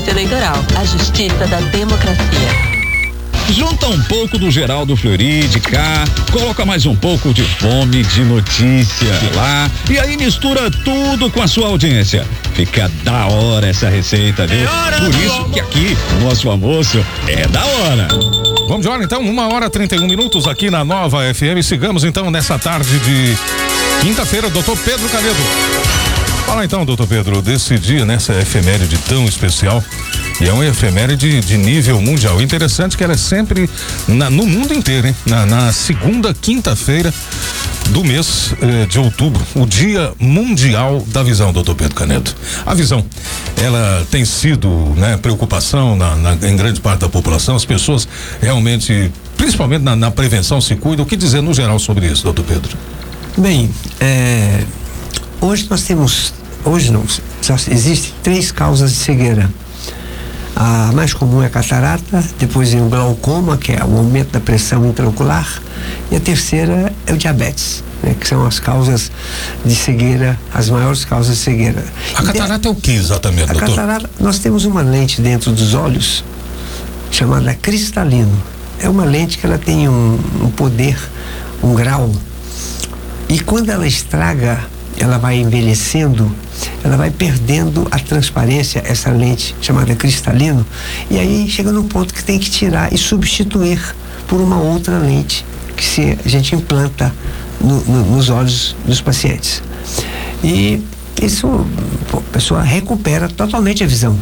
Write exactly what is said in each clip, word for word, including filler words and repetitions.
Distrito Eleitoral, a justiça da democracia. Junta um pouco do Geraldo Fleury de cá, coloca mais um pouco de Fome de Notícia de lá, e aí mistura tudo com a sua audiência. Fica da hora essa receita, viu? Por isso que aqui o nosso almoço é da hora. Vamos de hora então, uma hora e trinta e um minutos aqui na Nova F M. Sigamos então nessa tarde de quinta-feira, doutor Pedro Canedo. Fala então, doutor Pedro, desse dia, nessa efeméride tão especial. E é uma efeméride de nível mundial. Interessante que ela é sempre na, no mundo inteiro, hein? Na, na segunda quinta-feira do mês eh, de outubro, o Dia Mundial da Visão, doutor Pedro Canedo. A visão, ela tem sido, né, preocupação na, na, em grande parte da população. As pessoas realmente, principalmente na, na prevenção, se cuidam. O que dizer no geral sobre isso, doutor Pedro? Bem, é, hoje nós temos, hoje não, só existem três causas de cegueira. A mais comum é a catarata, depois vem o glaucoma, que é o aumento da pressão intraocular, e a terceira é o diabetes, né, que são as causas de cegueira, as maiores causas de cegueira. A catarata é o que exatamente, a doutor? A catarata, nós temos uma lente dentro dos olhos chamada cristalino. É uma lente que ela tem um, um poder, um grau, e quando ela estraga, ela vai envelhecendo, ela vai perdendo a transparência, essa lente chamada cristalino, e aí chega num ponto que tem que tirar e substituir por uma outra lente que se, a gente implanta no, no, nos olhos dos pacientes. E isso, a pessoa recupera totalmente a visão.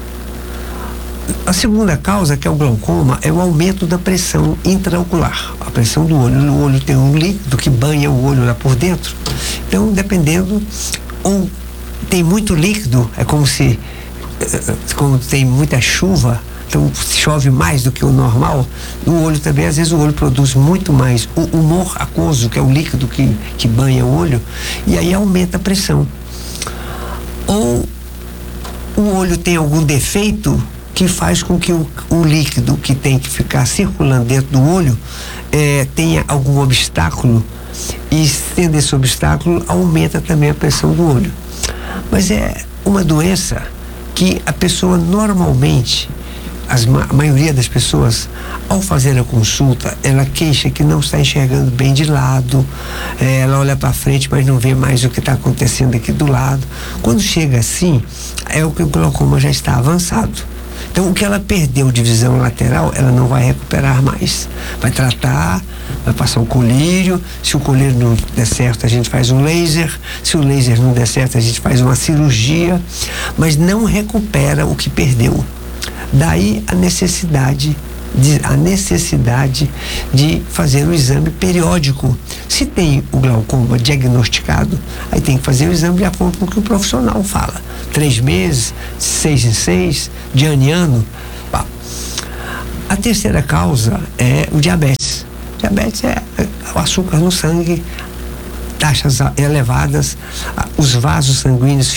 A segunda causa, que é o glaucoma, é o aumento da pressão intraocular, a pressão do olho. O olho tem um líquido que banha o olho lá por dentro, então dependendo, ou tem muito líquido, é como se, como tem muita chuva, então chove mais do que o normal, no olho também, às vezes o olho produz muito mais o humor aquoso, que é o líquido que, que banha o olho, e aí aumenta a pressão. Ou o olho tem algum defeito que faz com que o, o líquido que tem que ficar circulando dentro do olho eh, tenha algum obstáculo, e tendo esse obstáculo aumenta também a pressão do olho. Mas é uma doença que a pessoa normalmente, as, a maioria das pessoas, ao fazer a consulta, ela queixa que não está enxergando bem de lado, eh, ela olha para frente, mas não vê mais o que está acontecendo aqui do lado. Quando chega assim, é o que o glaucoma já está avançado. Então, o que ela perdeu de visão lateral, ela não vai recuperar mais. Vai tratar, vai passar um colírio. Se o colírio não der certo, a gente faz um laser. Se o laser não der certo, a gente faz uma cirurgia. Mas não recupera o que perdeu. Daí a necessidade de, a necessidade de fazer o exame periódico. Se tem o glaucoma diagnosticado, aí tem que fazer o exame de acordo com o que o profissional fala. Três meses, seis em seis, de ano em ano. Bah. A terceira causa é o diabetes. O diabetes é o açúcar no sangue, taxas elevadas, os vasos sanguíneos